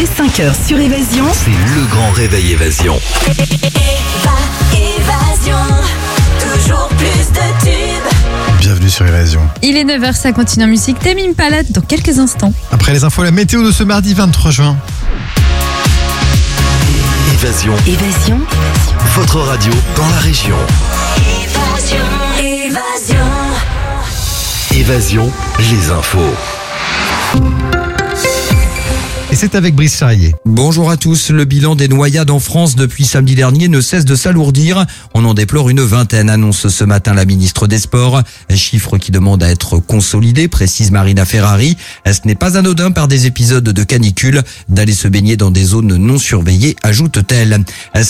dès 5h sur Évasion. C'est le grand réveil Évasion. Évasion, toujours plus de tubes. Bienvenue sur Évasion. Il est 9h, ça continue en musique. Tame Impala dans quelques instants. Après les infos, la météo de ce mardi 23 juin. Évasion, Évasion, votre radio dans la région. Évasion. Évasion, les infos. Et c'est avec Brice Charrier. Bonjour à tous. Le bilan des noyades en France depuis samedi dernier ne cesse de s'alourdir. On en déplore une vingtaine, annonce ce matin la ministre des Sports. Un chiffre qui demande à être consolidé, précise Marina Ferrari. Ce n'est pas anodin par des épisodes de canicule d'aller se baigner dans des zones non surveillées, ajoute-t-elle.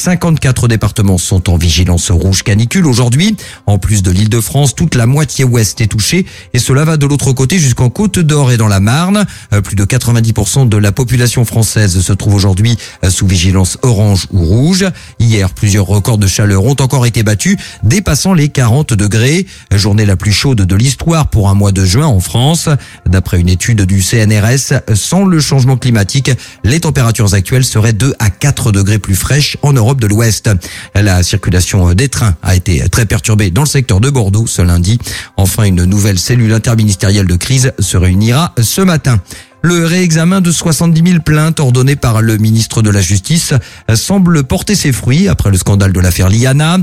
54 départements sont en vigilance rouge canicule aujourd'hui. En plus de l'Île-de-France, toute la moitié ouest est touchée et cela va de l'autre côté jusqu'en Côte d'Or et dans la Marne. Plus de 90% de la population française se trouve aujourd'hui sous vigilance orange ou rouge. Hier, plusieurs records de chaleur ont encore été battus, dépassant les 40 degrés. Journée la plus chaude de l'histoire pour un mois de juin en France. D'après une étude du CNRS, sans le changement climatique, les températures actuelles seraient 2 à 4 degrés plus fraîches en Europe de l'Ouest. La circulation des trains a été très perturbée dans le secteur de Bordeaux ce lundi. Enfin, une nouvelle cellule interministérielle de crise se réunira ce matin. Le réexamen de 70 000 plaintes ordonnées par le ministre de la Justice semble porter ses fruits après le scandale de l'affaire Liana.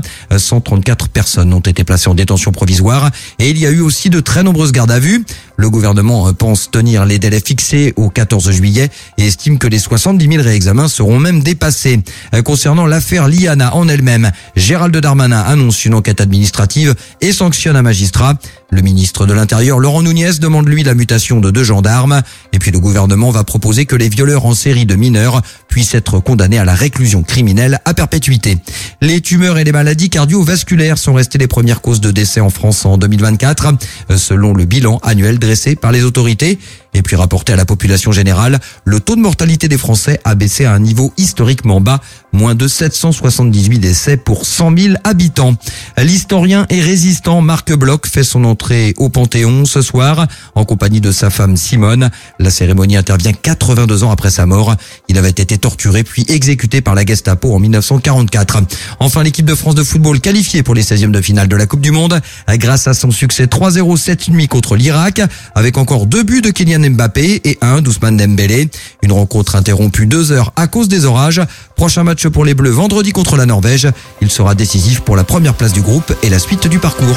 134 personnes ont été placées en détention provisoire et il y a eu aussi de très nombreuses gardes à vue. Le gouvernement pense tenir les délais fixés au 14 juillet et estime que les 70 000 réexamens seront même dépassés. Concernant l'affaire Liana en elle-même, Gérald Darmanin annonce une enquête administrative et sanctionne un magistrat. Le ministre de l'Intérieur, Laurent Nunez, demande lui la mutation de 2 gendarmes. Et puis le gouvernement va proposer que les violeurs en série de mineurs puissent être condamnés à la réclusion criminelle à perpétuité. Les tumeurs et les maladies cardiovasculaires sont restées les premières causes de décès en France en 2024, selon le bilan annuel dressé par les autorités. Et puis rapporté à la population générale, le taux de mortalité des Français a baissé à un niveau historiquement bas, moins de 778 décès pour 100 000 habitants. L'historien et résistant Marc Bloch fait son entrée au Panthéon ce soir, en compagnie de sa femme Simone. La cérémonie intervient 82 ans après sa mort. Il avait été torturé puis exécuté par la Gestapo en 1944. Enfin, l'équipe de France de football qualifiée pour les 16e de finale de la Coupe du Monde, grâce à son succès 3-0 cette nuit contre l'Irak, avec encore 2 buts de Kylian Mbappé et un d'Ousmane Dembélé. Une rencontre interrompue 2 heures à cause des orages. Prochain match pour les Bleus vendredi contre la Norvège. Il sera décisif pour la première place du groupe et la suite du parcours.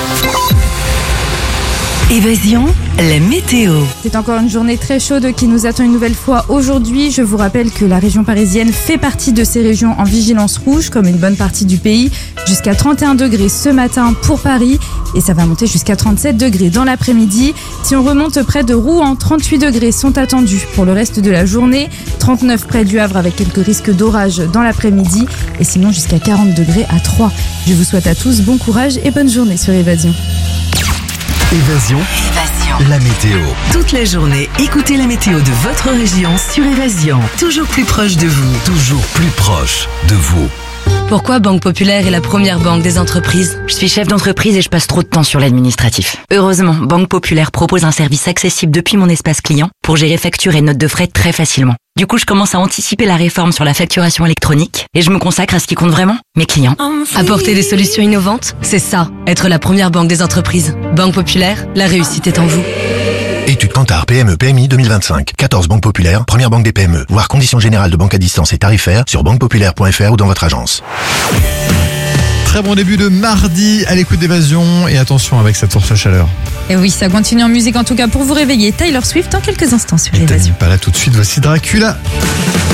Évasion, la météo. C'est encore une journée très chaude qui nous attend une nouvelle fois aujourd'hui. Je vous rappelle que la région parisienne fait partie de ces régions en vigilance rouge, comme une bonne partie du pays. Jusqu'à 31 degrés ce matin pour Paris et ça va monter jusqu'à 37 degrés dans l'après-midi. Si on remonte près de Rouen, 38 degrés sont attendus pour le reste de la journée. 39 près du Havre avec quelques risques d'orage dans l'après-midi et sinon jusqu'à 40 degrés à Troyes. Je vous souhaite à tous bon courage et bonne journée sur Évasion. Évasion, la météo. Toute la journée, écoutez la météo de votre région sur Évasion. Toujours plus proche de vous. Toujours plus proche de vous. Pourquoi Banque Populaire est la première banque des entreprises? Je suis chef d'entreprise et je passe trop de temps sur l'administratif. Heureusement, Banque Populaire propose un service accessible depuis mon espace client pour gérer factures et notes de frais très facilement. Du coup, je commence à anticiper la réforme sur la facturation électronique et je me consacre à ce qui compte vraiment, mes clients. Apporter des solutions innovantes, c'est ça, être la première banque des entreprises. Banque Populaire, la réussite est en vous. Étude Kantar PME PMI 2025. 14 banques populaires, première banque des PME. Voir conditions générales de banque à distance et tarifaires sur banquepopulaire.fr ou dans votre agence. Très bon début de mardi à l'écoute d'Évasion et attention avec cette forte chaleur. Et oui, ça continue en musique en tout cas pour vous réveiller. Taylor Swift dans quelques instants sur Et Évasion. pas là tout de suite, voici Dracula.